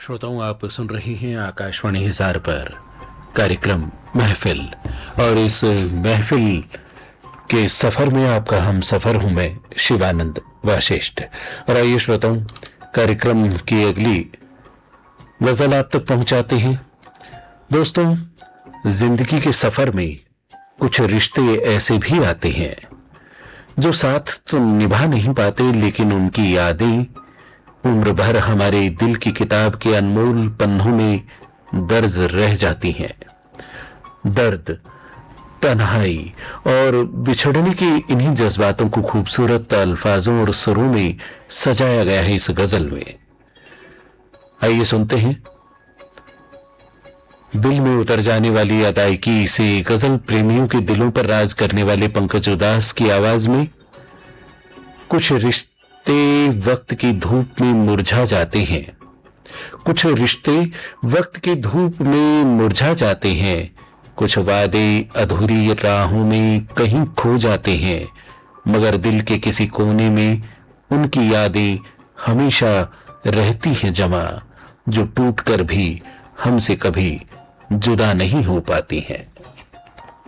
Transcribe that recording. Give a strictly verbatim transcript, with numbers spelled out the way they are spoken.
श्रोताओं, आप सुन रहे हैं आकाशवाणी हिसार पर कार्यक्रम महफिल। और इस महफिल के सफर में आपका हम सफर हूं मैं शिवानंद वाशिष्ठ। और आइए श्रोताओं, कार्यक्रम की अगली गजल आप तक पहुंचाते हैं। दोस्तों, जिंदगी के सफर में कुछ रिश्ते ऐसे भी आते हैं जो साथ तो निभा नहीं पाते, लेकिन उनकी यादें उम्र भर हमारे दिल की किताब के अनमोल पन्नों में दर्ज रह जाती हैं। दर्द, तन्हाई और बिछड़ने के इन्हीं जज्बातों को खूबसूरत अल्फाजों और सुरों में सजाया गया है इस गजल में। आइए सुनते हैं दिल में उतर जाने वाली अदायगी से गजल प्रेमियों के दिलों पर राज करने वाले पंकज उदास की आवाज में। कुछ रिश्ते वक्त की धूप में मुरझा जाते हैं, कुछ रिश्ते वक्त की धूप में मुरझा जाते हैं, कुछ वादे अधूरी राहों में कहीं खो जाते हैं, मगर दिल के किसी कोने में उनकी यादें हमेशा रहती हैं जमा, जो टूटकर भी हमसे कभी जुदा नहीं हो पाती हैं।